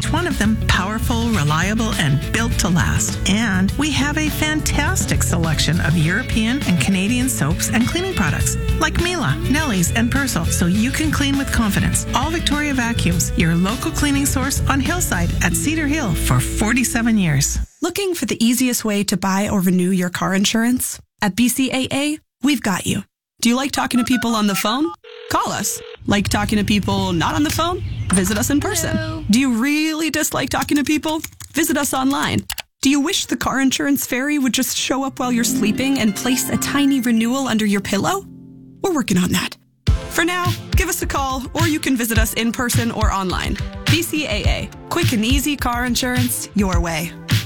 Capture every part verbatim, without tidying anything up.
each one of them powerful, reliable, and built to last. And we have a fantastic selection of European and Canadian soaps and cleaning products like Mila, Nellie's, and Persil, so you can clean with confidence. All Victoria Vacuums, your local cleaning source on Hillside at Cedar Hill for forty-seven years. Looking for the easiest way to buy or renew your car insurance? At B C A A, we've got you. Do you like talking to people on the phone? Call us. Like talking to people not on the phone? Visit us in person. Hello. Do you really dislike talking to people? Visit us online. Do you wish the car insurance fairy would just show up while you're sleeping and place a tiny renewal under your pillow? We're working on that. For now, give us a call, or you can visit us in person or online. B C A A. Quick and easy car insurance your way.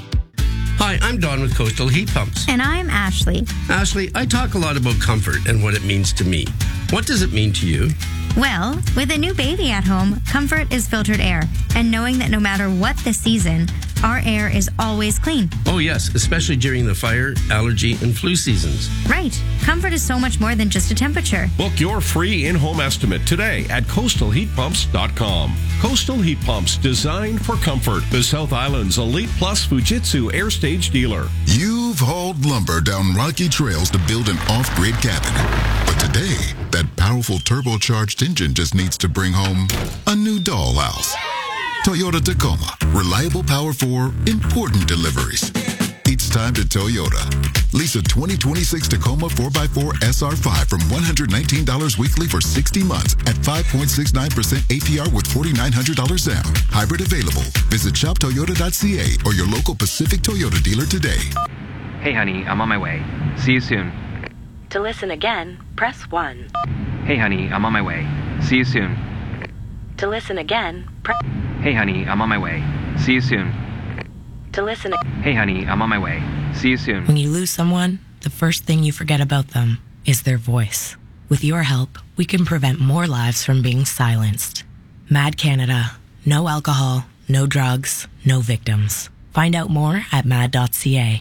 Hi, I'm Don with Coastal Heat Pumps. And I'm Ashley. Ashley, I talk a lot about comfort and what it means to me. What does it mean to you? Well, with a new baby at home, comfort is filtered air. And knowing that no matter what the season, our air is always clean. Oh, yes, especially during the fire, allergy, and flu seasons. Right. Comfort is so much more than just a temperature. Book your free in-home estimate today at coastal heat pumps dot com. Coastal Heat Pumps, designed for comfort. The South Island's Elite Plus Fujitsu Air Stage dealer. You've hauled lumber down rocky trails to build an off-grid cabin. But today, that powerful turbocharged engine just needs to bring home a new dollhouse. Toyota Tacoma. Reliable power for important deliveries. It's time to Toyota. Lease a twenty twenty-six Tacoma four by four S R five from one hundred nineteen dollars weekly for sixty months at five point six nine percent A P R with forty-nine hundred dollars down. Hybrid available. Visit shop toyota dot c a or your local Pacific Toyota dealer today. Hey honey, I'm on my way. See you soon. To listen again, press one. Hey honey, I'm on my way. See you soon. To listen again, press... Hey honey, I'm on my way. See you soon. To listen... Hey honey, I'm on my way. See you soon. When you lose someone, the first thing you forget about them is their voice. With your help, we can prevent more lives from being silenced. Mad Canada. No alcohol, no drugs, no victims. Find out more at mad dot c a.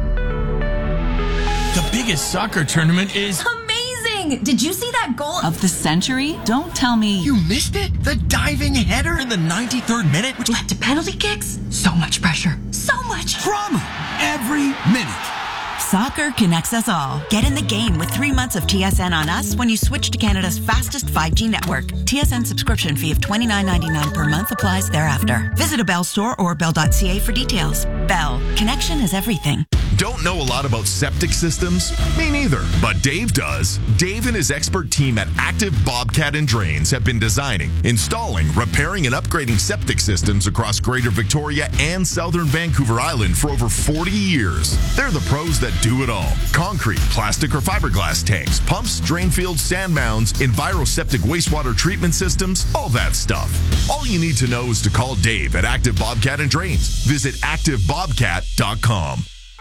The biggest soccer tournament is... amazing! Did you see that goal of the century? Don't tell me. You missed it? The diving header in the ninety-third minute? Which led to penalty kicks? So much pressure. So much drama every minute. Soccer connects us all. Get in the game with three months of T S N on us when you switch to Canada's fastest five G network. T S N subscription fee of twenty-nine ninety-nine per month applies thereafter. Visit a Bell store or bell dot c a for details. Bell. Connection is everything. Don't know a lot about septic systems? Me neither, but Dave does. Dave and his expert team at Active Bobcat and Drains have been designing, installing, repairing, and upgrading septic systems across Greater Victoria and Southern Vancouver Island for over forty years. They're the pros that do it all. Concrete, plastic or fiberglass tanks, pumps, drain fields, sand mounds, enviroseptic wastewater treatment systems, all that stuff. All you need to know is to call Dave at Active Bobcat and Drains. Visit active bobcat dot com.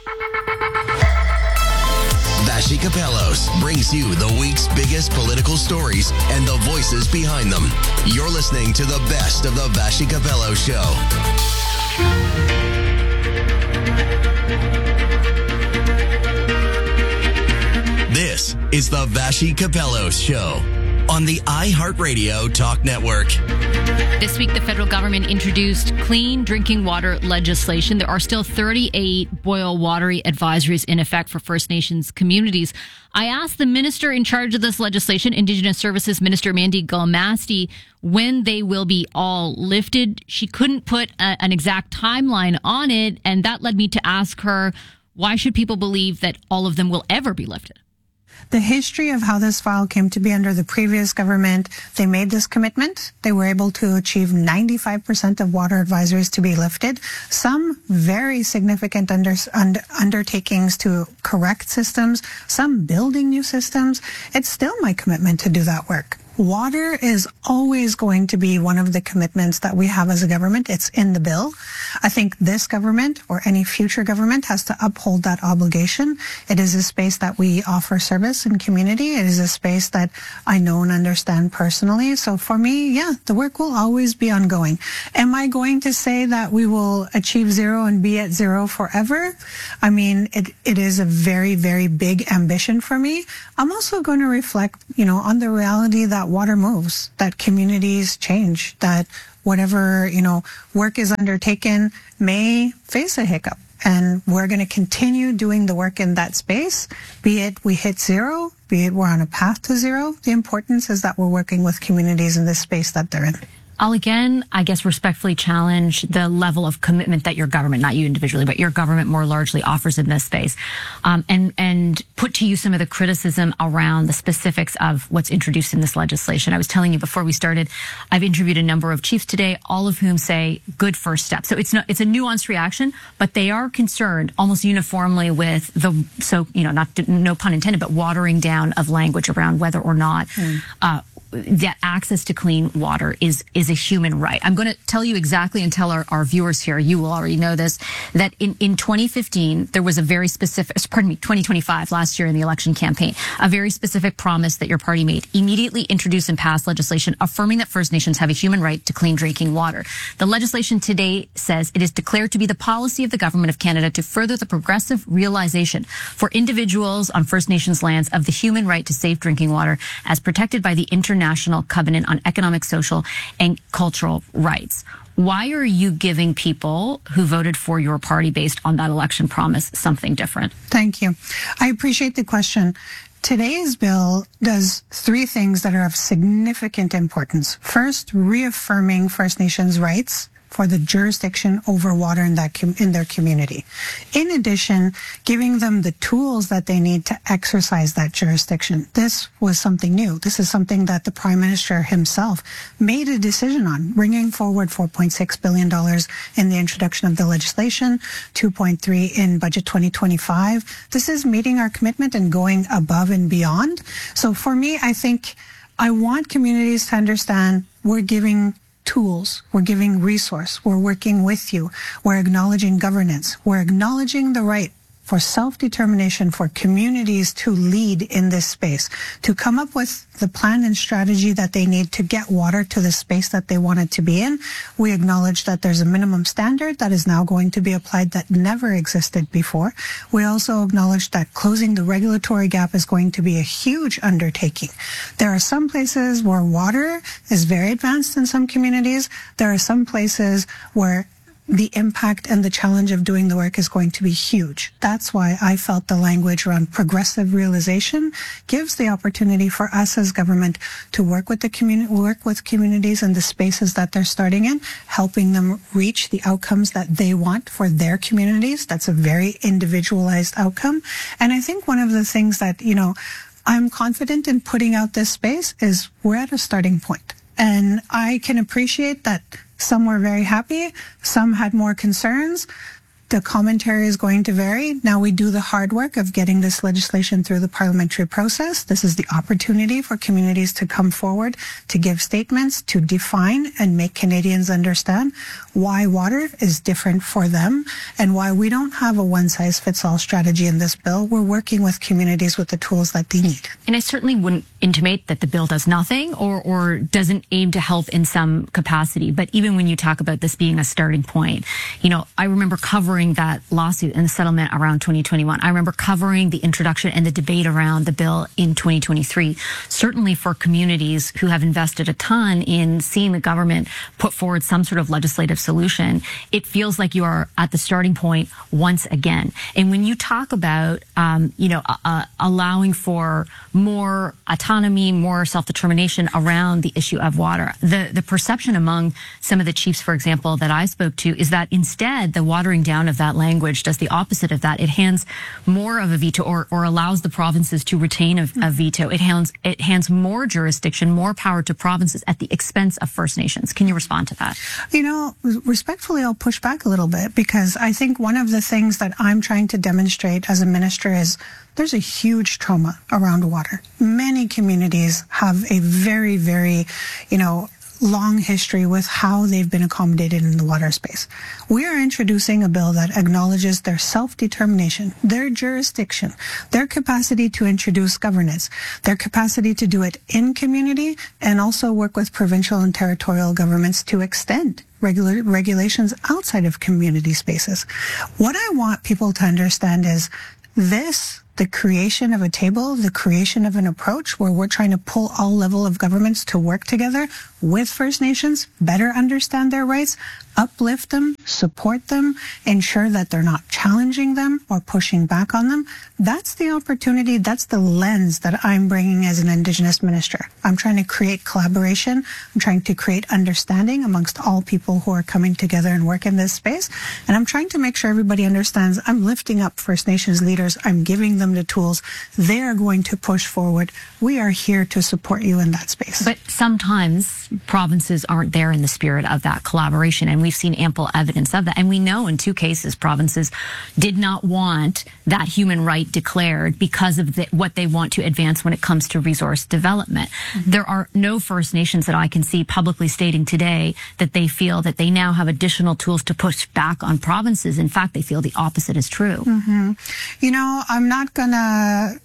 Vassy Kapelos brings you the week's biggest political stories and the voices behind them. You're listening to the best of the Vassy Kapelos Show. This is the Vassy Kapelos Show on the iHeartRadio Talk Network. This week, the federal government introduced clean drinking water legislation. There are still thirty-eight boil watery advisories in effect for First Nations communities. I asked the minister in charge of this legislation, Indigenous Services Minister Mandy Galmasti, when they will be all lifted. She couldn't put a, an exact timeline on it, and that led me to ask her, why should people believe that all of them will ever be lifted? The history of how this file came to be under the previous government, they made this commitment. They were able to achieve ninety-five percent of water advisories to be lifted. Some very significant under, under, undertakings to correct systems, some building new systems. It's still my commitment to do that work. Water is always going to be one of the commitments that we have as a government. It's in the bill. I think this government or any future government has to uphold that obligation. It is a space that we offer service and community. It is a space that I know and understand personally. So for me, yeah, the work will always be ongoing. Am I going to say that we will achieve zero and be at zero forever? I mean, it, it is a very, very big ambition for me. I'm also going to reflect, you know, on the reality that that water moves, that communities change, that whatever, you know, work is undertaken may face a hiccup. And we're going to continue doing the work in that space, be it we hit zero, be it we're on a path to zero. The importance is that we're working with communities in this space that they're in. I'll again, I guess, respectfully challenge the level of commitment that your government, not you individually, but your government more largely offers in this space, um, and and put to you some of the criticism around the specifics of what's introduced in this legislation. I was telling you before we started, I've interviewed a number of chiefs today, all of whom say good first step. So it's not, it's a nuanced reaction, but they are concerned almost uniformly with the, so, you know, not, no pun intended, but watering down of language around whether or not, mm. uh, that access to clean water is is a human right. I'm going to tell you exactly and tell our, our viewers here, you will already know this, that in, in twenty fifteen, there was a very specific, pardon me, twenty twenty-five, last year in the election campaign, a very specific promise that your party made. Immediately introduce and pass legislation affirming that First Nations have a human right to clean drinking water. The legislation today says it is declared to be the policy of the Government of Canada to further the progressive realization for individuals on First Nations lands of the human right to safe drinking water as protected by the International National Covenant on Economic, Social, and Cultural Rights. Why are you giving people who voted for your party based on that election promise something different? Thank you. I appreciate the question. Today's bill does three things that are of significant importance. First, reaffirming First Nations rights for the jurisdiction over water in that com- in their community. In addition, giving them the tools that they need to exercise that jurisdiction. This was something new. This is something that the Prime Minister himself made a decision on, bringing forward four point six billion dollars in the introduction of the legislation, two point three in budget twenty twenty-five. This is meeting our commitment and going above and beyond. So for me, I think I want communities to understand we're giving tools, we're giving resource, we're working with you, we're acknowledging governance, we're acknowledging the right for self-determination for communities to lead in this space, to come up with the plan and strategy that they need to get water to the space that they want it to be in. We acknowledge that there's a minimum standard that is now going to be applied that never existed before. We also acknowledge that closing the regulatory gap is going to be a huge undertaking. There are some places where water is very advanced in some communities. There are some places where the impact and the challenge of doing the work is going to be huge. That's why I felt the language around progressive realization gives the opportunity for us as government to work with the community, work with communities in the spaces that they're starting in, helping them reach the outcomes that they want for their communities. That's a very individualized outcome. And I think one of the things that, you know, I'm confident in putting out this space is we're at a starting point. And I can appreciate that some were very happy, some had more concerns. The commentary is going to vary. Now we do the hard work of getting this legislation through the parliamentary process. This is the opportunity for communities to come forward, to give statements, to define and make Canadians understand why water is different for them and why we don't have a one-size-fits-all strategy in this bill. We're working with communities with the tools that they need. And I certainly wouldn't intimate that the bill does nothing or, or doesn't aim to help in some capacity. But even when you talk about this being a starting point, you know, I remember covering that lawsuit and the settlement around twenty twenty-one. I remember covering the introduction and the debate around the bill in twenty twenty-three. Certainly for communities who have invested a ton in seeing the government put forward some sort of legislative solution, it feels like you are at the starting point once again. And when you talk about, um, you know, uh, allowing for more autonomy, more self-determination around the issue of water, the, the perception among some of the chiefs, for example, that I spoke to is that instead the watering down of that language does the opposite of that. It hands more of a veto or, or allows the provinces to retain a, a veto. It hands, it hands more jurisdiction, more power to provinces at the expense of First Nations. Can you respond to that? You know, respectfully, I'll push back a little bit because I think one of the things that I'm trying to demonstrate as a minister is there's a huge trauma around water. Many communities have a very, very, you know, long history with how they've been accommodated in the water space. We are introducing a bill that acknowledges their self-determination, their jurisdiction, their capacity to introduce governance, their capacity to do it in community, and also work with provincial and territorial governments to extend Regula- regulations outside of community spaces. What I want people to understand is this the creation of a table, the creation of an approach where we're trying to pull all level of governments to work together with First Nations, better understand their rights, uplift them, support them, ensure that they're not challenging them or pushing back on them. That's the opportunity. That's the lens that I'm bringing as an Indigenous minister. I'm trying to create collaboration. I'm trying to create understanding amongst all people who are coming together and work in this space. And I'm trying to make sure everybody understands I'm lifting up First Nations leaders. I'm giving them the tools. They are going to push forward. We are here to support you in that space. But sometimes provinces aren't there in the spirit of that collaboration, and we've seen ample evidence of that. And we know in two cases provinces did not want that human right declared because of the, what they want to advance when it comes to resource development. Mm-hmm. There are no First Nations that I can see publicly stating today that they feel that they now have additional tools to push back on provinces. In fact, they feel the opposite is true. Mm-hmm. You know, I'm not gonna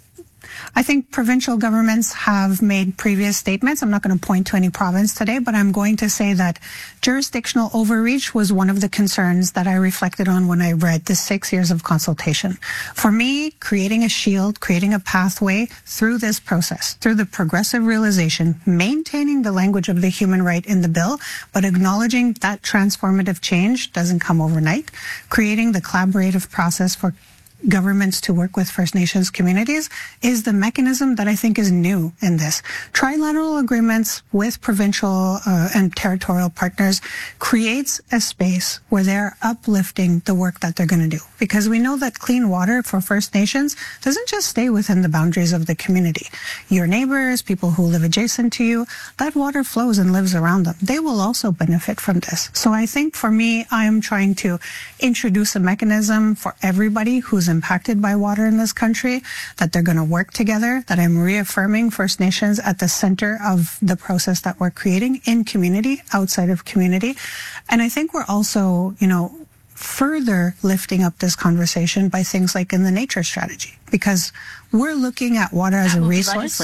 I think provincial governments have made previous statements. I'm not going to point to any province today, but I'm going to say that jurisdictional overreach was one of the concerns that I reflected on when I read the six years of consultation. For me, creating a shield, creating a pathway through this process, through the progressive realization, maintaining the language of the human right in the bill, but acknowledging that transformative change doesn't come overnight, creating the collaborative process for governments to work with First Nations communities is the mechanism that I think is new in this. Trilateral agreements with provincial uh, and territorial partners creates a space where they're uplifting the work that they're going to do. Because we know that clean water for First Nations doesn't just stay within the boundaries of the community. Your neighbors, people who live adjacent to you, that water flows and lives around them. They will also benefit from this. So I think for me, I am trying to introduce a mechanism for everybody who's impacted by water in this country, that they're going to work together, that I'm reaffirming First Nations at the center of the process that we're creating in community, outside of community. And I think we're also, you know, further lifting up this conversation by things like in the nature strategy, because we're looking at water as a resource.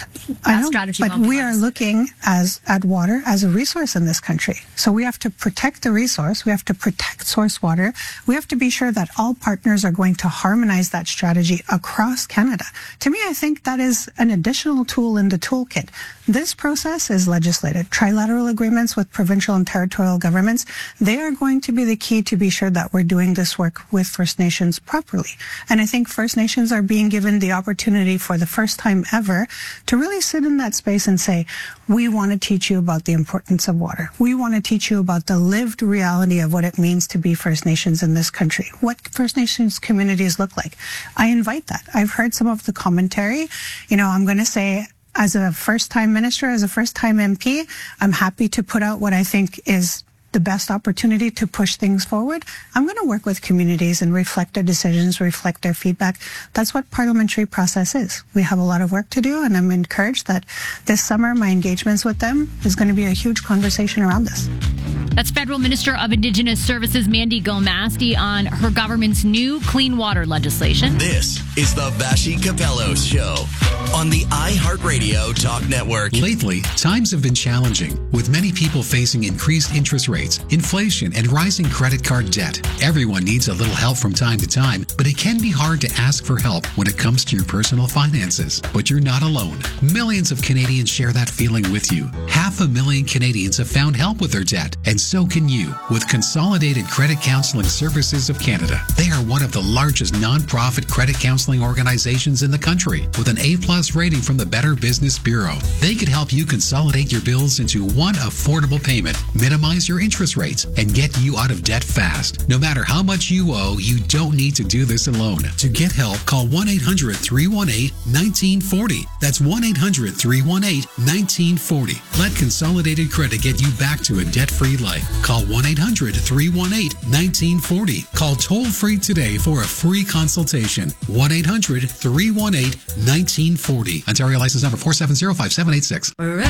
I know, but we are looking as at water as a resource in this country. So we have to protect the resource. We have to protect source water. We have to be sure that all partners are going to harmonize that strategy across Canada. To me, I think that is an additional tool in the toolkit. This process is legislated. Trilateral agreements with provincial and territorial governments, they are going to be the key to be sure that we're doing this work with First Nations properly. And I think First Nations are being given the opportunity for the first time ever to really sit in that space and say, we want to teach you about the importance of water. We want to teach you about the lived reality of what it means to be First Nations in this country, what First Nations communities look like. I invite that. I've heard some of the commentary. You know, I'm going to say, as a first-time minister, as a first-time M P, I'm happy to put out what I think is the best opportunity to push things forward. I'm going to work with communities and reflect their decisions, reflect their feedback. That's what parliamentary process is. We have a lot of work to do, and I'm encouraged that this summer my engagements with them is going to be a huge conversation around this. That's Federal Minister of Indigenous Services Mandy Gilmasti on her government's new clean water legislation. This is the Vassy Kapelos Show on the iHeartRadio Talk Network. Lately, times have been challenging, with many people facing increased interest rates, inflation, and rising credit card debt. Everyone needs a little help from time to time, but it can be hard to ask for help when it comes to your personal finances. But you're not alone. Millions of Canadians share that feeling with you. Half a million Canadians have found help with their debt, and so can you with Consolidated Credit Counseling Services of Canada. They are one of the largest non-profit credit counseling organizations in the country, with an A-plus rating from the Better Business Bureau. They could help you consolidate your bills into one affordable payment, minimize your interest rates, and get you out of debt fast. No matter how much you owe, you don't need to do this alone. To get help, call one eight hundred, three one eight, one nine four zero. That's one eight hundred, three one eight, one nine four zero. Let Consolidated Credit get you back to a debt-free life. Call one eight hundred, three one eight, one nine four zero. Call toll-free today for a free consultation. one eight hundred, three one eight, one nine four zero. Ontario license number four seven zero five seven eight six. Wherever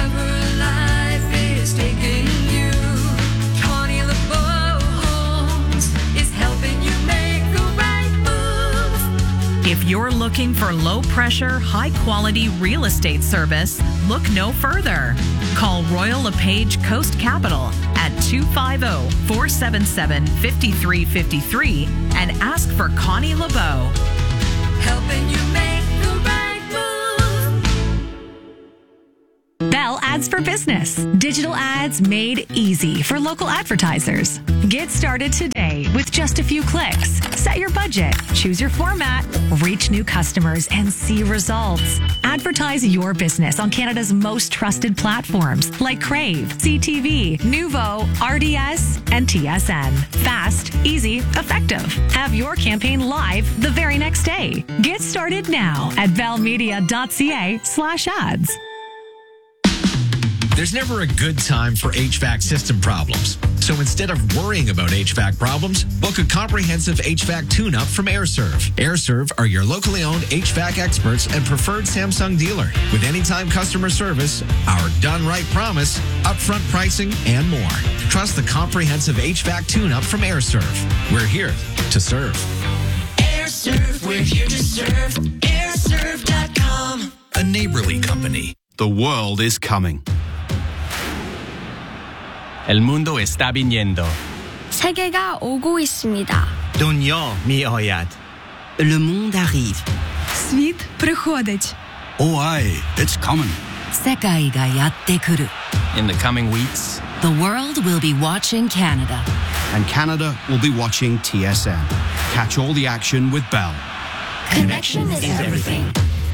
life is taking you, Connie LeBeau Homes is helping you make the right move. If you're looking for low-pressure, high-quality real estate service, look no further. Call Royal LePage Coast Capital at two five zero, four seven seven, five three five three and ask for Connie LeBeau. helping you make the right move. Bell Ads for Business. Digital ads made easy for local advertisers. Get started today with just a few clicks. Set your budget, choose your format, reach new customers, and see results. Advertise your business on Canada's most trusted platforms like Crave, C T V, Nuvo, R D S, and T S N. Fast, easy, effective. Have your campaign live the very next day. Get started now at bellmedia.ca slash ads. There's never a good time for H V A C system problems. So instead of worrying about H V A C problems, book a comprehensive H V A C tune-up from AirServe. AirServe are your locally owned H V A C experts and preferred Samsung dealer. With anytime customer service, our done right promise, upfront pricing, and more. Trust the comprehensive H V A C tune-up from AirServe. We're here to serve. AirServe, we're here to serve. air serve dot com. A neighborly company. The world is coming. El mundo está viniendo. 세계가 오고 있습니다. Dunyo mi oyad. Le monde arrive. Світ приходить. Oh, aye, it's coming. 世界がやってくる. In the coming weeks, The world will be watching Canada. and Canada will be watching T S N. Catch all the action with Bell. Connection is everything.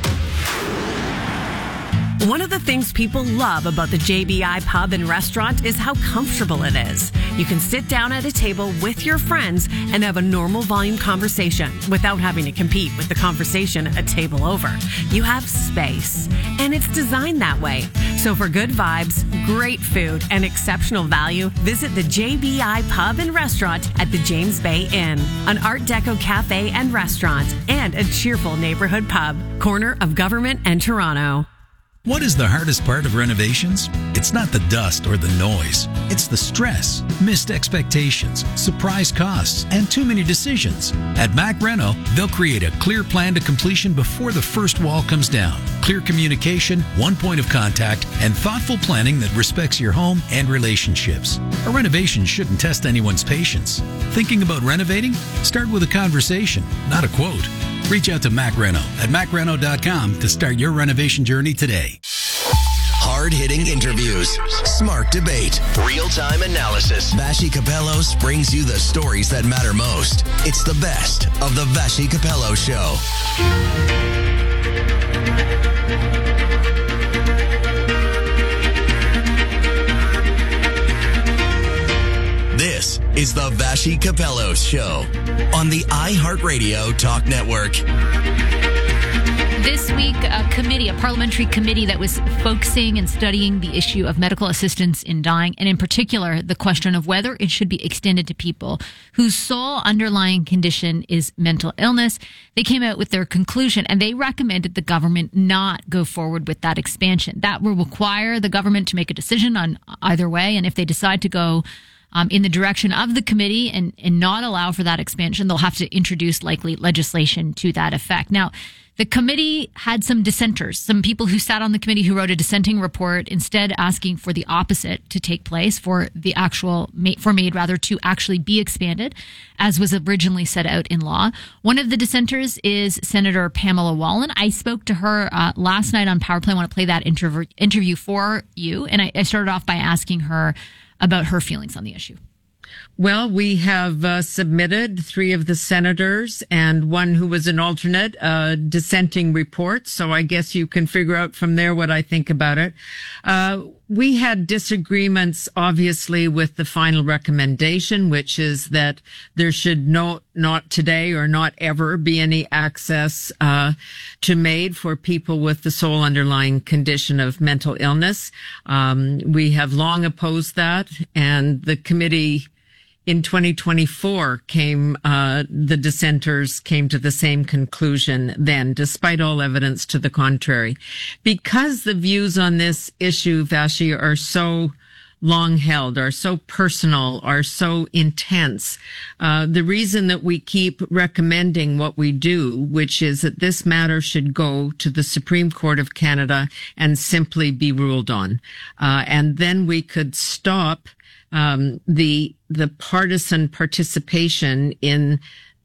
One of the things people love about the J B I Pub and Restaurant is how comfortable it is. You can sit down at a table with your friends and have a normal volume conversation without having to compete with the conversation a table over. You have space, and it's designed that way. So for good vibes, great food, and exceptional value, visit the J B I Pub and Restaurant at the James Bay Inn, an Art Deco cafe and restaurant, and a cheerful neighborhood pub, corner of Government and Toronto. What is the hardest part of renovations? It's not the dust or the noise. It's the stress, missed expectations, surprise costs, and too many decisions. At Mac Reno, they'll create a clear plan to completion before the first wall comes down. Clear communication, one point of contact, and thoughtful planning that respects your home and relationships. A renovation shouldn't test anyone's patience. Thinking about renovating? Start with a conversation, not a quote. Reach out to Mac Reno at mac reno dot com to start your renovation journey today. Hard-hitting interviews, smart debate, real-time analysis. Vashi Capellos brings you the stories that matter most. It's the best of the Vashi Capello Show. This is the Vashi Capellos Show on the iHeartRadio Talk Network. This week, a committee, a parliamentary committee that was focusing and studying the issue of medical assistance in dying, and in particular, the question of whether it should be extended to people whose sole underlying condition is mental illness. They came out with their conclusion, and they recommended the government not go forward with that expansion. That will require the government to make a decision on either way, and if they decide to go Um, in the direction of the committee and, and not allow for that expansion, they'll have to introduce likely legislation to that effect. Now, the committee had some dissenters, some people who sat on the committee who wrote a dissenting report, instead asking for the opposite to take place, for the actual, for MAID rather, to actually be expanded, as was originally set out in law. One of the dissenters is Senator Pamela Wallin. I spoke to her uh, last night on Power Play. I want to play that interv- interview for you. And I, I started off by asking her about her feelings on the issue. Well, we have uh, submitted three of the senators and one who was an alternate, uh, dissenting report. So I guess you can figure out from there what I think about it. Uh, we had disagreements, obviously, with the final recommendation, which is that there should no, not today or not ever be any access uh, to MAID for people with the sole underlying condition of mental illness. Um, we have long opposed that, and the committee in twenty twenty-four came, uh, the dissenters came to the same conclusion then, despite all evidence to the contrary. Because the views on this issue, Vashi, are so long held, are so personal, are so intense, uh, the reason that we keep recommending what we do, which is that this matter should go to the Supreme Court of Canada and simply be ruled on. Uh, and then we could stop Um, the, the partisan participation in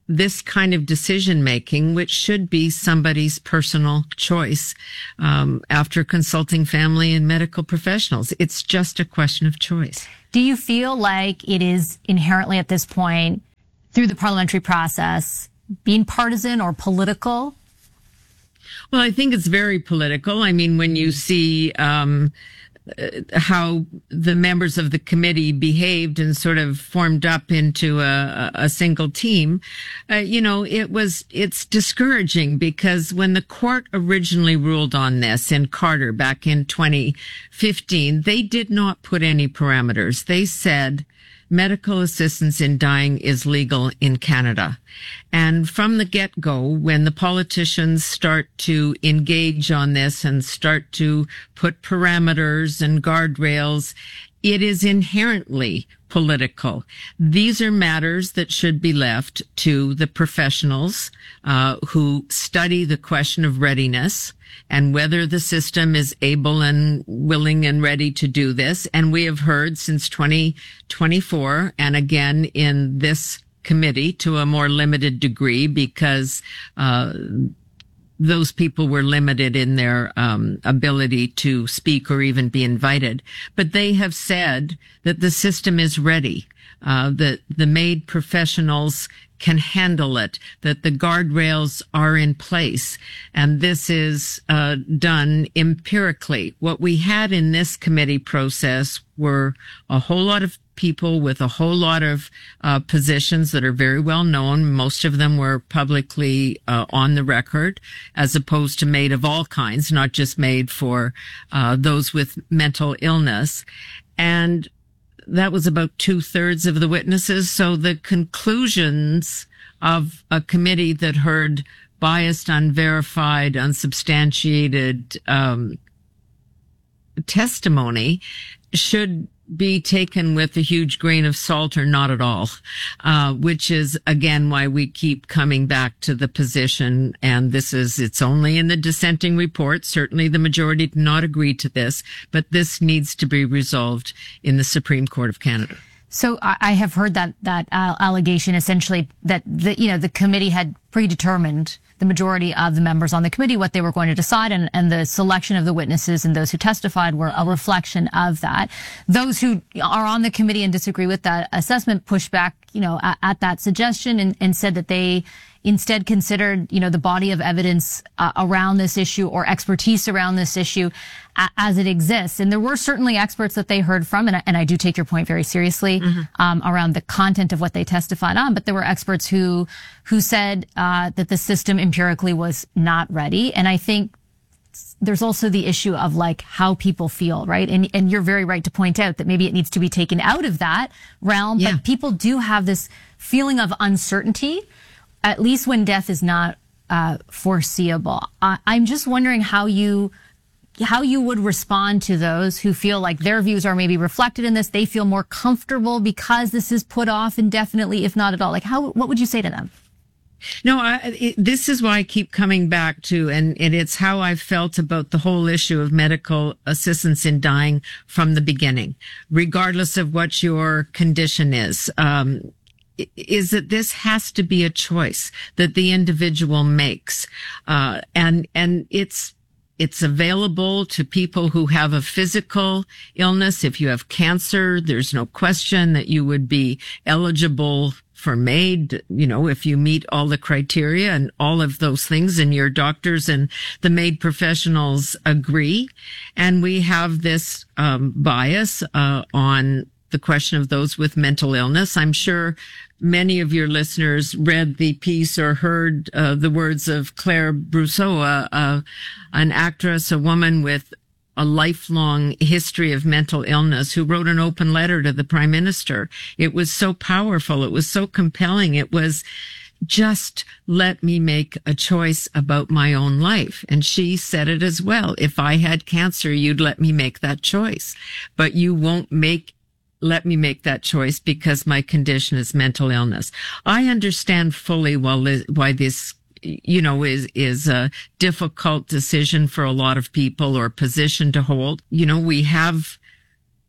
this kind of decision making, which should be somebody's personal choice, um, after consulting family and medical professionals. It's just a question of choice. Do you feel like it is inherently at this point, through the parliamentary process, being partisan or political? Well, I think it's very political. I mean, when you see um, how the members of the committee behaved and sort of formed up into a, a single team, uh, you know, it was, it's discouraging because when the court originally ruled on this in Carter back in twenty fifteen, they did not put any parameters. They said medical assistance in dying is legal in Canada. And from the get-go, when the politicians start to engage on this and start to put parameters and guardrails, it is inherently political. These are matters that should be left to the professionals uh, who study the question of readiness and whether the system is able and willing and ready to do this. And we have heard since twenty twenty-four, and again in this committee to a more limited degree because uh those people were limited in their um, ability to speak or even be invited. But they have said that the system is ready, uh, that the MAID professionals can handle it, that the guardrails are in place. And this is uh, done empirically. What we had in this committee process were a whole lot of people with a whole lot of uh, positions that are very well known. Most of them were publicly uh, on the record, as opposed to MAID of all kinds, not just MAID for uh, those with mental illness. And that was about two thirds of the witnesses. So the conclusions of a committee that heard biased, unverified, unsubstantiated um, testimony should be taken with a huge grain of salt or not at all, uh, which is, again, why we keep coming back to the position. And this is, it's only in the dissenting report. Certainly the majority did not agree to this, but this needs to be resolved in the Supreme Court of Canada. So I I have heard that, that uh, allegation essentially that the, you know, the committee had predetermined, the majority of the members on the committee, what they were going to decide, and, and the selection of the witnesses and those who testified were a reflection of that. Those who are on the committee and disagree with that assessment pushed back, you know, at, at that suggestion and, and said that they instead considered, you know, the body of evidence uh, around this issue or expertise around this issue uh, as it exists. And there were certainly experts that they heard from, and, and I do take your point very seriously, mm-hmm. um, around the content of what they testified on. But there were experts who who said uh, that the system empirically was not ready. And I think there's also the issue of like how people feel, right? And and you're very right to point out that maybe it needs to be taken out of that realm. Yeah. But people do have this feeling of uncertainty, at least when death is not uh, foreseeable. I, I'm just wondering how you how you would respond to those who feel like their views are maybe reflected in this. They feel more comfortable because this is put off indefinitely, if not at all. Like, how? What would you say to them? No, I, it, this is why I keep coming back to, and, and it's how I've felt about the whole issue of medical assistance in dying from the beginning, regardless of what your condition is. Um, is that this has to be a choice that the individual makes. Uh, and, and it's, it's available to people who have a physical illness. If you have cancer, there's no question that you would be eligible for MAID, you know, if you meet all the criteria and all of those things, and your doctors and the MAID professionals agree. And we have this um, bias uh, on the question of those with mental illness. I'm sure many of your listeners read the piece or heard uh, the words of Claire Brousseau, uh, uh, an actress, a woman with a lifelong history of mental illness, who wrote an open letter to the Prime Minister. It was so powerful. It was so compelling. It was just let me make a choice about my own life. And she said it as well. If I had cancer, you'd let me make that choice, but you won't make let me make that choice because my condition is mental illness. I understand fully why this, you know, is, is a difficult decision for a lot of people or position to hold. You know, we have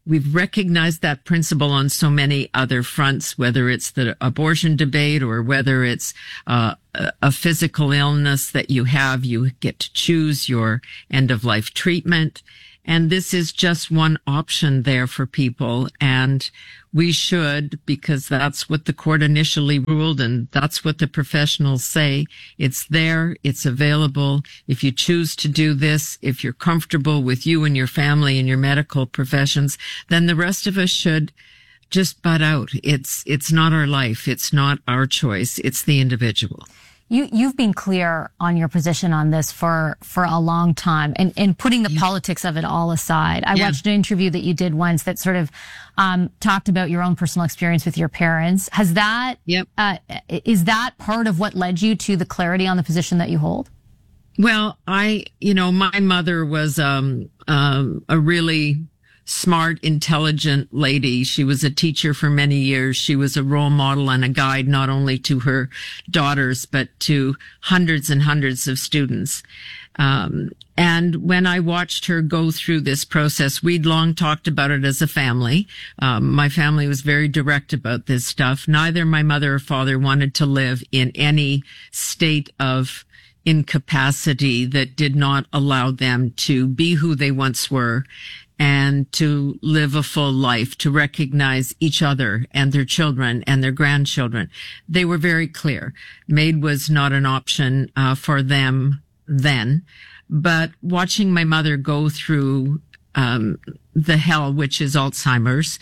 we've recognized that principle on so many other fronts, whether it's the abortion debate or whether it's uh, a physical illness that you have, you get to choose your end of life treatment. And this is just one option there for people. And we should, because that's what the court initially ruled and that's what the professionals say. It's there. It's available. If you choose to do this, if you're comfortable with you and your family and your medical professions, then the rest of us should just butt out. It's, it's not our life. It's not our choice. It's the individual. You, you've been clear on your position on this for, for a long time, and, and putting the politics of it all aside. I Yeah. watched an interview that you did once that sort of um, talked about your own personal experience with your parents. Has that, Yep. uh, is that part of what led you to the clarity on the position that you hold? Well, I, you know, my mother was um, um, a really smart, intelligent lady. She was a teacher for many years. She was a role model and a guide not only to her daughters, but to hundreds and hundreds of students. Um, and when I watched her go through this process, we'd long talked about it as a family. Um, my family was very direct about this stuff. Neither my mother or father wanted to live in any state of incapacity that did not allow them to be who they once were and to live a full life, to recognize each other and their children and their grandchildren. They were very clear. MAID was not an option uh, for them then. But watching my mother go through um, the hell, which is Alzheimer's,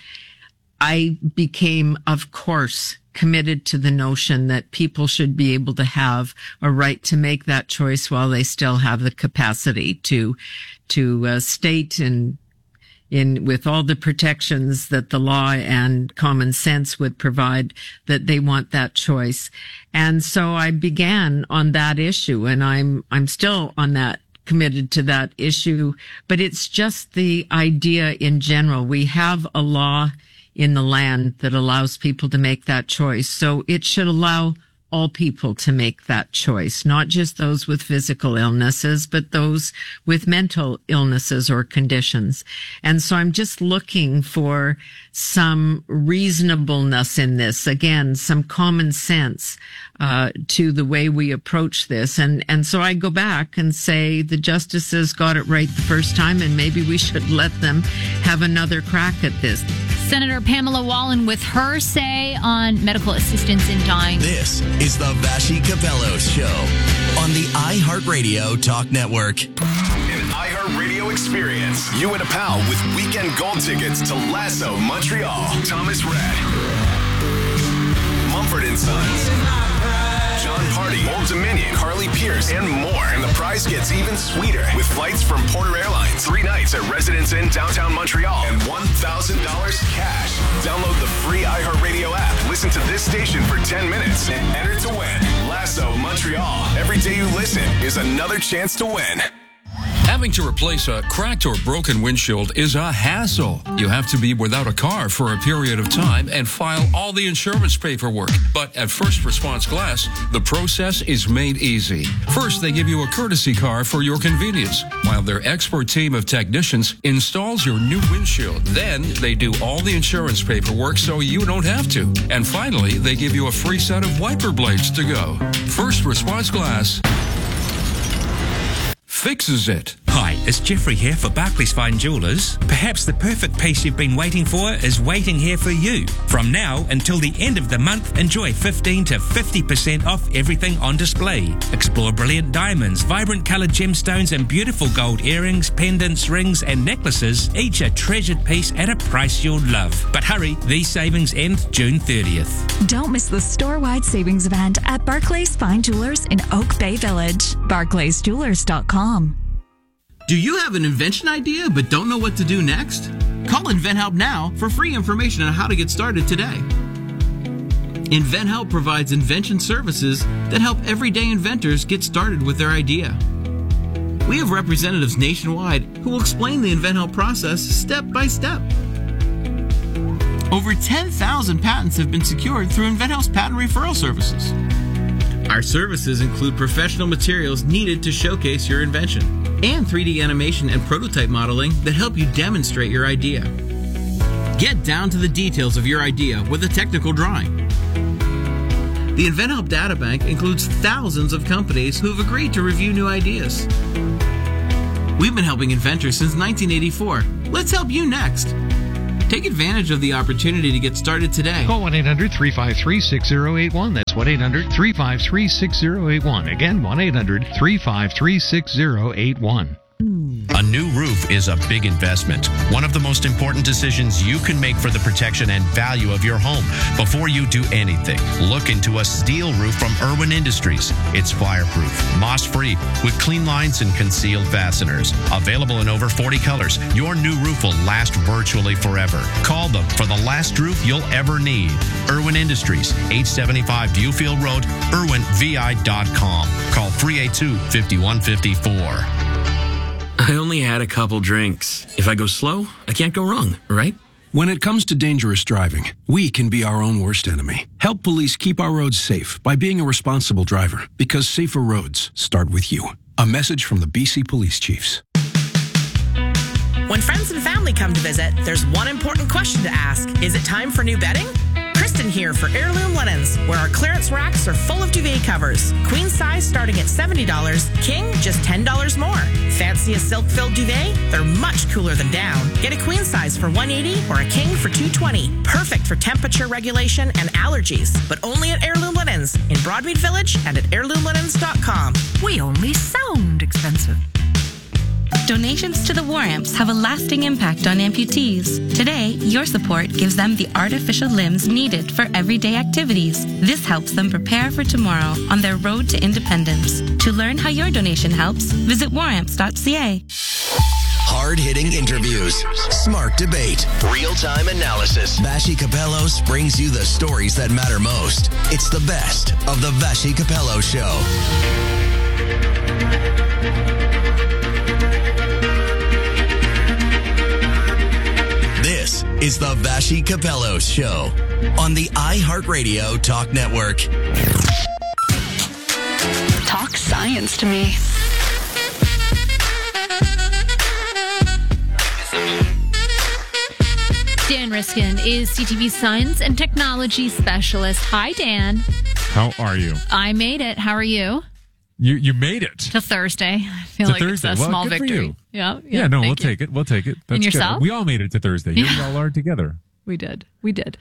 I became, of course, committed to the notion that people should be able to have a right to make that choice while they still have the capacity to, to uh, state and in with all the protections that the law and common sense would provide, that they want that choice. And so I began on that issue, and I'm I'm still on that, committed to that issue. But it's just the idea in general. We have a law in the land that allows people to make that choice. So it should allow all people to make that choice, not just those with physical illnesses, but those with mental illnesses or conditions. And so I'm just looking for some reasonableness in this, again, some common sense uh, to the way we approach this. And, and so I go back and say the justices got it right the first time, and maybe we should let them have another crack at this. Senator Pamela Wallin with her say on medical assistance in dying. This is the Vashi Capellos Show on the iHeartRadio Talk Network. An iHeartRadio experience. You and a pal with weekend gold tickets to Lasso Montreal. Thomas Rhett. Mumford and Sons. John Party, Old Dominion, Carly Pierce, and more. And the prize gets even sweeter with flights from Porter Airlines. Three nights at Residence Inn downtown Montreal and one thousand dollars cash. Download the free iHeartRadio app. Listen to this station for ten minutes and enter to win. Lasso Montreal. Every day you listen is another chance to win. Having to replace a cracked or broken windshield is a hassle. You have to be without a car for a period of time and file all the insurance paperwork. But at First Response Glass, the process is made easy. First, they give you a courtesy car for your convenience, while their expert team of technicians installs your new windshield. Then, they do all the insurance paperwork so you don't have to. And finally, they give you a free set of wiper blades to go. First Response Glass fixes it. Hi, it's Jeffrey here for Barclays Fine Jewelers. Perhaps the perfect piece you've been waiting for is waiting here for you. From now until the end of the month, enjoy fifteen to fifty percent off everything on display. Explore brilliant diamonds, vibrant colored gemstones, and beautiful gold earrings, pendants, rings, and necklaces, each a treasured piece at a price you'll love. But hurry, these savings end June thirtieth. Don't miss the store-wide savings event at Barclays Fine Jewelers in Oak Bay Village. barclays jewelers dot com. Do you have an invention idea but don't know what to do next? Call InventHelp now for free information on how to get started today. InventHelp provides invention services that help everyday inventors get started with their idea. We have representatives nationwide who will explain the InventHelp process step by step. Over ten thousand patents have been secured through InventHelp's patent referral services. Our services include professional materials needed to showcase your invention and three D animation and prototype modeling that help you demonstrate your idea. Get down to the details of your idea with a technical drawing. The InventHelp Databank includes thousands of companies who have agreed to review new ideas. We've been helping inventors since nineteen eighty-four. Let's help you next. Take advantage of the opportunity to get started today. Call one eight hundred three five three six zero eight one. That's one eight hundred three five three six zero eight one. Again, one eight hundred three five three six zero eight one. A new roof is a big investment. One of the most important decisions you can make for the protection and value of your home. Before you do anything, look into a steel roof from Irwin Industries. It's fireproof, moss-free, with clean lines and concealed fasteners. Available in over forty colors, your new roof will last virtually forever. Call them for the last roof you'll ever need. Irwin Industries, eight seventy-five Viewfield Road, irwin v i dot com. Call three eight two, five one five four. I only had a couple drinks. If I go slow, I can't go wrong, right? When it comes to dangerous driving, we can be our own worst enemy. Help police keep our roads safe by being a responsible driver, because safer roads start with you. A message from the B C Police Chiefs. When friends and family come to visit, there's one important question to ask. Is it time for new bedding? Kristen here for Heirloom Linens, where our clearance racks are full of duvet covers. Queen size starting at seventy dollars, king just ten dollars more. Fancy a silk-filled duvet? They're much cooler than down. Get a queen size for one hundred eighty dollars or a king for two hundred twenty dollars. Perfect for temperature regulation and allergies, but only at Heirloom Linens in Broadmead Village and at heirloom linens dot com. We only sound expensive. Donations to the War Amps have a lasting impact on amputees. Today, your support gives them the artificial limbs needed for everyday activities. This helps them prepare for tomorrow on their road to independence. To learn how your donation helps, visit war amps dot c a. Hard-hitting interviews, smart debate, real-time analysis. Vashi Capellos brings you the stories that matter most. It's the best of the Vashi Capello Show. This is the Vashi Capello Show on the iHeartRadio Talk Network. Talk science to me. Dan Riskin is C T V Science and Technology Specialist. Hi, Dan. How are you? I made it. How are you? You you made it To Thursday. I feel to like Thursday. it's a Well, small good for victory. you. Yeah, Yeah, yeah no, thank we'll you. take it. We'll take it. That's And good. yourself? We all made it to Thursday. You Yeah. all are together. We did. We did.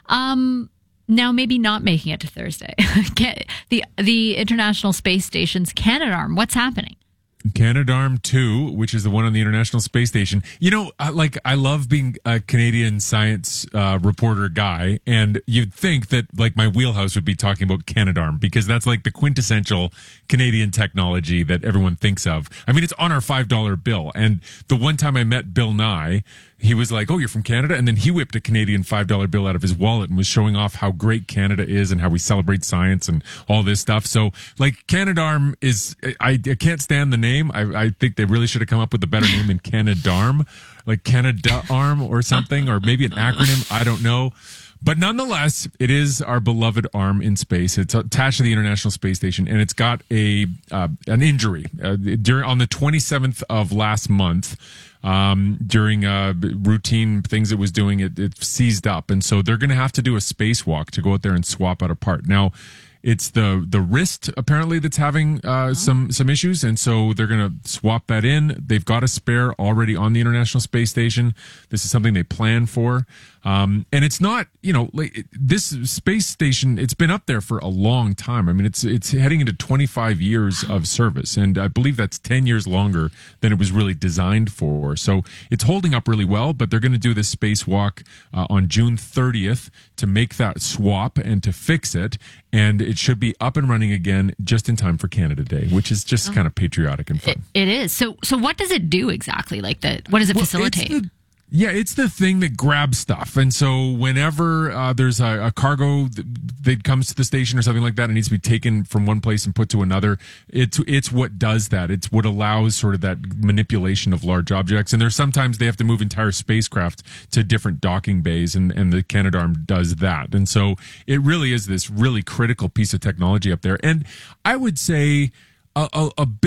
Um, now, maybe not making it to Thursday. Get- the the International Space Station's Canadarm. What's happening? Canadarm two, which is the one on the International Space Station. You know, I, like I love being a Canadian science uh, reporter guy, and you'd think that like my wheelhouse would be talking about Canadarm because that's like the quintessential Canadian technology that everyone thinks of. I mean, it's on our five dollar bill, and the one time I met Bill Nye, he was like, "Oh, you're from Canada," and then he whipped a Canadian five dollar bill out of his wallet and was showing off how great Canada is and how we celebrate science and all this stuff. So, like, Canadarm is I, I can't stand the name. I, I think they really should have come up with a better name than Canadarm, like Canada Arm or something, or maybe an acronym. I don't know. But nonetheless, it is our beloved arm in space. It's attached to the International Space Station, and it's got a uh, an injury uh, during on the twenty-seventh of last month. Um, during uh, routine things it was doing, it, it seized up, and so they're going to have to do a spacewalk to go out there and swap out a part. Now, it's the the wrist apparently that's having uh, some some issues, and so they're going to swap that in. They've got a spare already on the International Space Station. This is something they plan for. Um, and it's not, you know, like this space station, it's been up there for a long time. I mean, it's, it's heading into twenty-five years of service. And I believe that's ten years longer than it was really designed for. So it's holding up really well, but they're going to do this spacewalk uh, on June thirtieth to make that swap and to fix it. And it should be up and running again just in time for Canada Day, which is just Oh. kind of patriotic and fun. It is. So, so what does it do exactly? Like the what does it Well, facilitate? it's the- Yeah, it's the thing that grabs stuff. And so whenever uh, there's a, a cargo that, that comes to the station or something like that, it needs to be taken from one place and put to another. It's it's what does that. It's what allows sort of that manipulation of large objects. And there's sometimes they have to move entire spacecraft to different docking bays, and, and the Canadarm does that. And so it really is this really critical piece of technology up there. And I would say a, a, a big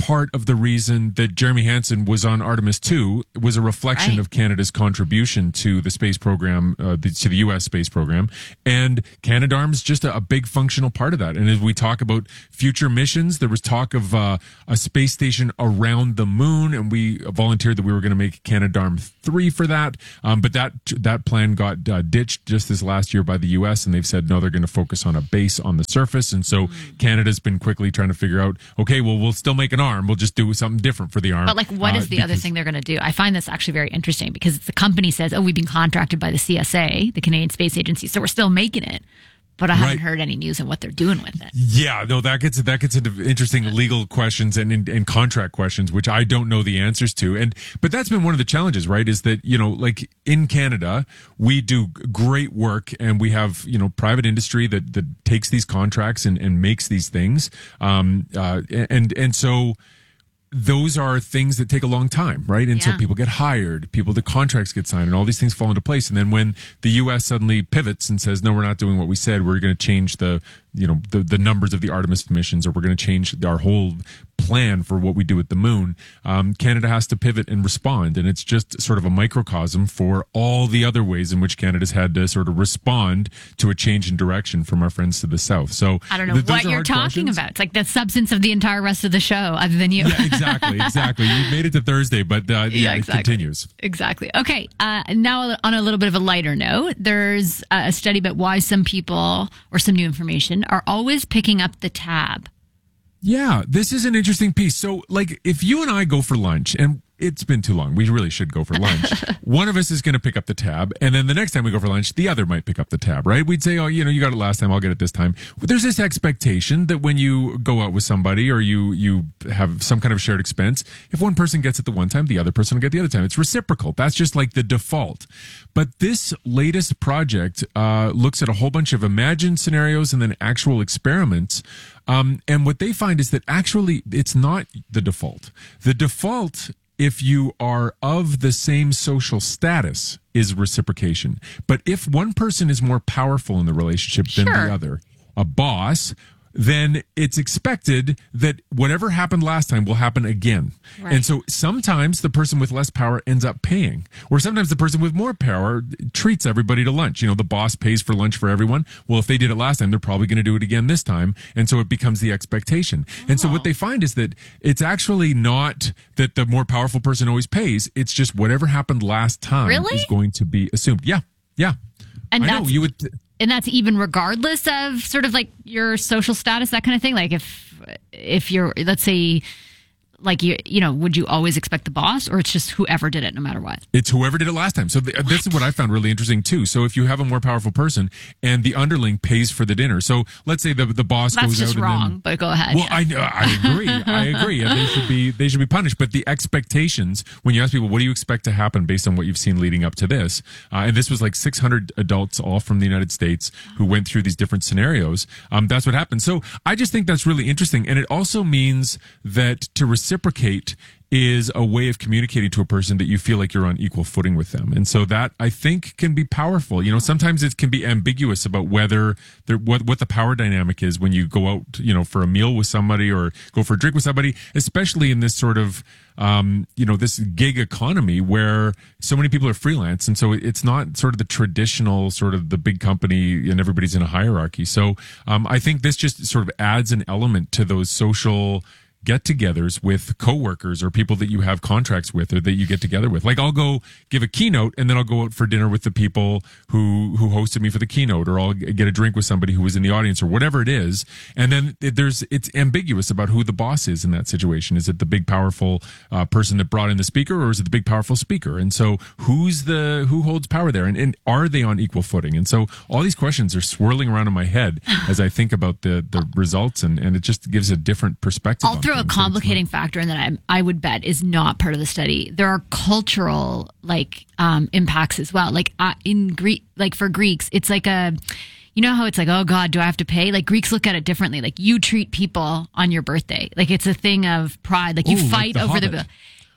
part of the reason that Jeremy Hansen was on Artemis two was a reflection Right. of Canada's contribution to the space program, uh, the, to the U S space program. And Canadarm's just a, a big functional part of that. And as we talk about future missions, there was talk of uh, a space station around the moon, and we volunteered that we were going to make Canadarm three for that. Um, but that that plan got uh, ditched just this last year by the U S, and they've said, no, they're going to focus on a base on the surface. And so Mm. Canada's been quickly trying to figure out, okay, well, we'll still make an arm. We'll just do something different for the arm. But like, what Uh, is the other because- thing they're going to do? I find this actually very interesting because the company says, "Oh, we've been contracted by the C S A, the Canadian Space Agency, so we're still making it." But I haven't Right. heard any news on what they're doing with it. Yeah, no, that gets that gets into interesting legal questions and, and and contract questions, which I don't know the answers to. And but that's been one of the challenges, right? Is that, you know, like in Canada, we do great work, and we have, you know, private industry that that takes these contracts and and makes these things. Um, uh, and and so. Those are things that take a long time, right? And Yeah. so people get hired, people, the contracts get signed, and all these things fall into place. And then when the U S suddenly pivots and says, no, we're not doing what we said, we're going to change the, you know, the, the numbers of the Artemis missions, or we're going to change our whole plan for what we do at the moon, um, Canada has to pivot and respond. And it's just sort of a microcosm for all the other ways in which Canada's had to sort of respond to a change in direction from our friends to the south. So I don't know th- those what are you're hard talking questions. about. It's like the substance of the entire rest of the show, other than you. Yeah, exactly, exactly. You made it to Thursday, but uh, yeah, Yeah, it exactly. continues. Exactly. Okay. Uh, now, on a little bit of a lighter note, there's a study about why some people, or some new information, are always picking up the tab. Yeah, this is an interesting piece. So, like, if you and I go for lunch, and it's been too long, we really should go for lunch. One of us is going to pick up the tab, and then the next time we go for lunch, the other might pick up the tab, right? We'd say, oh, you know, you got it last time, I'll get it this time. But there's this expectation that when you go out with somebody, or you you have some kind of shared expense, if one person gets it the one time, the other person will get the other time. It's reciprocal. That's just like the default. But this latest project uh, looks at a whole bunch of imagined scenarios and then actual experiments. Um, and what they find is that actually it's not the default. The default, if you are of the same social status, is reciprocation. But if one person is more powerful in the relationship than Sure. the other, a boss, then it's expected that whatever happened last time will happen again. Right. And so sometimes the person with less power ends up paying, or sometimes the person with more power treats everybody to lunch. You know, the boss pays for lunch for everyone. Well, if they did it last time, they're probably going to do it again this time. And so it becomes the expectation. And so what they find is that it's actually not that the more powerful person always pays. It's just whatever happened last time Really? is going to be assumed. Yeah. Yeah. And I know that's- you would. And that's even regardless of sort of like your social status, that kind of thing. Like if if you're, let's say, like you you know, would you always expect the boss, or it's just whoever did it no matter what? It's whoever did it last time. So th- this is what I found really interesting too. So if you have a more powerful person and the underling pays for the dinner, so let's say the the boss That's goes just out wrong, and then, but go ahead. Well, I I agree, I agree. And they should be they should be punished. But the expectations, when you ask people, what do you expect to happen based on what you've seen leading up to this? Uh, and this was like six hundred adults, all from the United States, who went through these different scenarios. Um, that's what happened. So I just think that's really interesting, and it also means that to reciprocate is a way of communicating to a person that you feel like you're on equal footing with them. And so that, I think, can be powerful. You know, sometimes it can be ambiguous about whether there, what, what the power dynamic is when you go out, you know, for a meal with somebody or go for a drink with somebody, especially in this sort of, um, you know, this gig economy where so many people are freelance. And so it's not sort of the traditional sort of the big company and everybody's in a hierarchy. So um, I think this just sort of adds an element to those social get-togethers with coworkers or people that you have contracts with or that you get together with. Like I'll go give a keynote and then I'll go out for dinner with the people who who hosted me for the keynote, or I'll get a drink with somebody who was in the audience or whatever it is. And then there's it's ambiguous about who the boss is in that situation. Is it the big powerful uh, person that brought in the speaker, or is it the big powerful speaker? And so who's the who holds power there, and, and are they on equal footing? And so all these questions are swirling around in my head as I think about the the results, and and it just gives a different perspective. I'll on throw a things. complicating factor in that I, I would bet is not part of the study. There are cultural like um, impacts as well. Like uh, in Greek, like for Greeks, it's like a, you know how it's like, oh God, do I have to pay? Like Greeks look at it differently. Like you treat people on your birthday. Like it's a thing of pride. Like you Ooh, like fight The over the Hobbit. bill.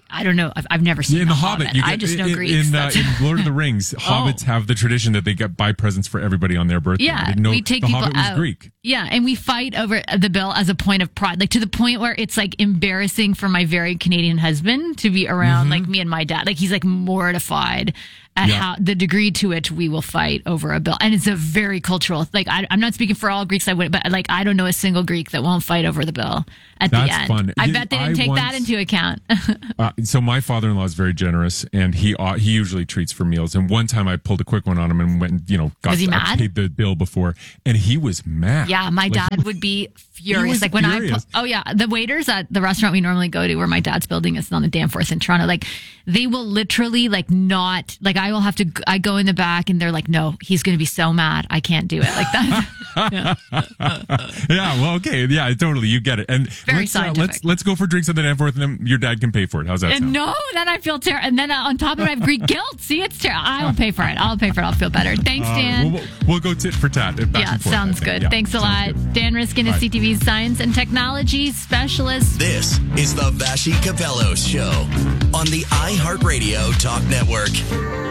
I don't know. I've, I've never seen Yeah, in The the Hobbit. Hobbit. You get, I just know in, Greeks. In, uh, That's- in Lord of the Rings, hobbits have the tradition that they get buy presents for everybody on their birthday. Yeah, I didn't know we take the people Hobbit out. was Greek. Yeah, and we fight over the bill as a point of pride, like to the point where it's like embarrassing for my very Canadian husband to be around Mm-hmm. like me and my dad. Like he's like mortified at Yeah. how the degree to which we will fight over a bill, and it's a very cultural. Like I, I'm not speaking for all Greeks, I wouldn't, but like I don't know a single Greek that won't fight over the bill at That's the end. fun. I You- bet they I didn't take that once- into account. Uh, so my father-in-law is very generous, and he uh, he usually treats for meals. And one time I pulled a quick one on him and went, and, you know, got Was he I mad? paid the bill before, and he was mad. Yeah, my Like, dad would be furious. was Like when I, furious. pu- oh yeah, the waiters at the restaurant we normally go to, where my dad's building is on the Danforth in Toronto. Like they will literally like not like I will have to. g- I go in the back and they're like, no, he's going to be so mad. I can't do it like that. yeah, well, okay, yeah, totally, you get it. And Very let's, uh, let's scientific. let's go for drinks on the Danforth, and then your dad can pay for it. How's that And sound? no, then I feel terrible. And then uh, on top of it, I have Greek guilt. See, it's terrible. I'll pay for it. I'll pay for it. I'll feel better. Thanks, Uh, Dan. we'll, we'll go tit for tat. Back yeah, and forth, I sounds think. good. Yeah, Thanks a sounds lot. good. Dan Riskin is Bye. C T V's science and technology specialist. This is the Vashi Capello Show on the iHeartRadio Talk Network.